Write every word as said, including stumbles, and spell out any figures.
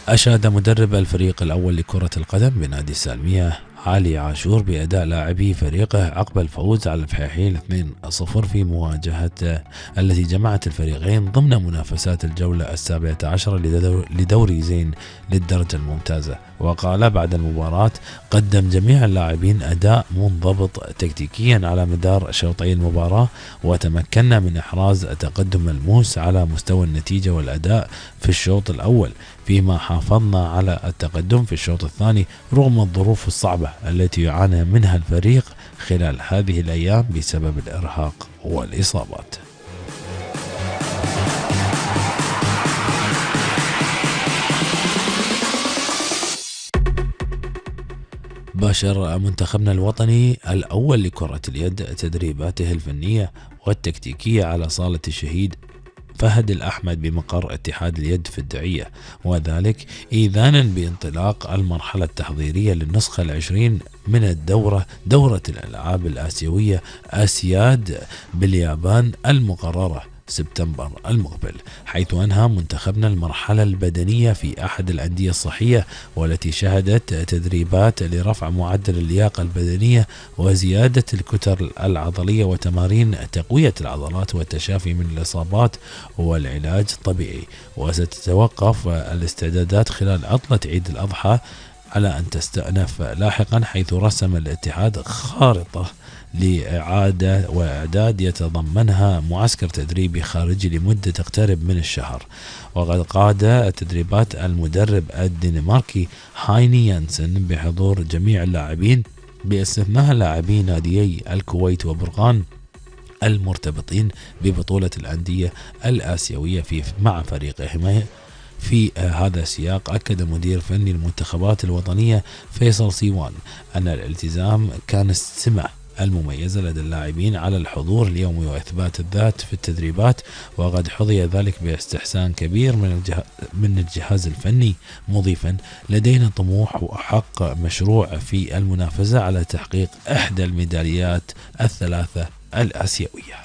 أشاد مدرب الفريق الأول لكرة القدم بنادي السالمية علي عاشور بأداء لاعبي فريقه عقب الفوز على الفحيحين اثنين صفر في مواجهة التي جمعت الفريقين ضمن منافسات الجولة السابعة عشرة لدوري زين للدرجة الممتازة. وقال بعد المباراة: قدم جميع اللاعبين أداء منضبط تكتيكيا على مدار شوطي المباراة، وتمكنا من إحراز تقدم ملموس على مستوى النتيجة والأداء في الشوط الأول، فيما حافظنا على التقدم في الشوط الثاني رغم الظروف الصعبة التي يعاني منها الفريق خلال هذه الأيام بسبب الإرهاق والإصابات. باشر منتخبنا الوطني الأول لكرة اليد تدريباته الفنية والتكتيكية على صالة الشهيد فهد الأحمد بمقر اتحاد اليد في الدعية، وذلك إذانا بانطلاق المرحلة التحضيرية للنسخة العشرين من الدورة دورة الألعاب الآسيوية آسياد باليابان المقررة سبتمبر المقبل، حيث أنهى منتخبنا المرحلة البدنية في أحد الأندية الصحية والتي شهدت تدريبات لرفع معدل اللياقة البدنية وزيادة الكتل العضلية وتمارين تقوية العضلات والتشافي من الإصابات والعلاج الطبيعي. وستتوقف الاستعدادات خلال عطلة عيد الأضحى على أن تستأنف لاحقا، حيث رسم الاتحاد خارطة لإعادة وإعداد يتضمنها معسكر تدريبي خارجي لمدة تقترب من الشهر. وقد قاد التدريبات المدرب الدنماركي هايني يانسن بحضور جميع اللاعبين باستثناء لاعبي ناديي الكويت وبرغان المرتبطين ببطولة الأندية الآسيوية في مع فريقهما. في هذا السياق أكد مدير فني المنتخبات الوطنية فيصل سيوان أن الالتزام كان السمة المميزة لدى اللاعبين على الحضور اليومي وإثبات الذات في التدريبات، وقد حظي ذلك باستحسان كبير من الجهاز, من الجهاز الفني، مضيفا: لدينا طموح وحق مشروع في المنافسة على تحقيق إحدى الميداليات الثلاثة الآسيوية.